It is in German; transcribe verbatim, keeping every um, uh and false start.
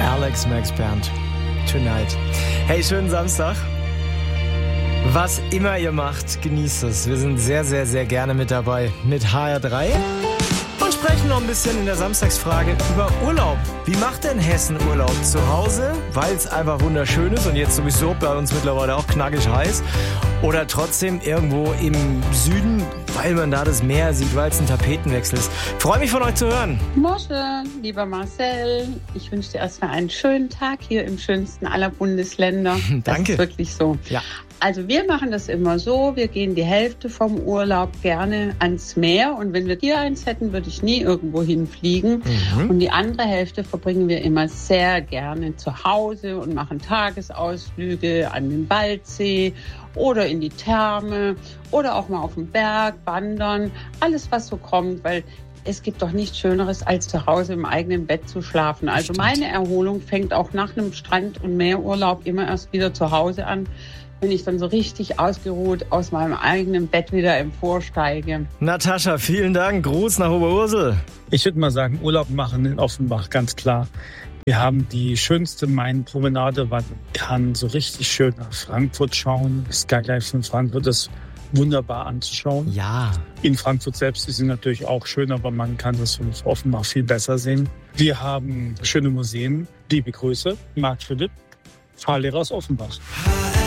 Alex Max Band, Tonight. Hey, schönen Samstag. Was immer ihr macht, genießt es. Wir sind sehr, sehr, sehr gerne mit dabei mit H R drei und sprechen noch ein bisschen in der Samstagsfrage über Urlaub. Wie macht denn Hessen Urlaub? Zu Hause, weil es einfach wunderschön ist und jetzt sowieso bei uns mittlerweile auch knackig heiß? Oder trotzdem irgendwo im Süden, weil man da das Meer sieht, weil es ein Tapetenwechsel ist? Freue mich von euch zu hören. Morgen, lieber Marcel. Ich wünsche dir erstmal einen schönen Tag hier im schönsten aller Bundesländer. Danke. Das ist wirklich so. Ja. Also wir machen das immer so, wir gehen die Hälfte vom Urlaub gerne ans Meer und wenn wir hier eins hätten, würde ich nie irgendwo hinfliegen. Mhm. Und die andere Hälfte verbringen wir immer sehr gerne zu Hause und machen Tagesausflüge an den Waldsee oder in die Therme oder auch mal auf den Berg, wandern, alles was so kommt, weil es gibt doch nichts Schöneres, als zu Hause im eigenen Bett zu schlafen. Also meine Erholung fängt auch nach einem Strand- und Meerurlaub immer erst wieder zu Hause an, wenn ich dann so richtig ausgeruht aus meinem eigenen Bett wieder emporsteige. Natascha, vielen Dank. Gruß nach Oberursel. Ich würde mal sagen, Urlaub machen in Offenbach, ganz klar. Wir haben die schönste Main-Promenade, man kann so richtig schön nach Frankfurt schauen. Das Skyline von Frankfurt ist wunderbar anzuschauen. Ja. In Frankfurt selbst ist sie natürlich auch schön, aber man kann das von Offenbach viel besser sehen. Wir haben schöne Museen. Liebe Grüße, Marc Philipp, Fahrlehrer aus Offenbach.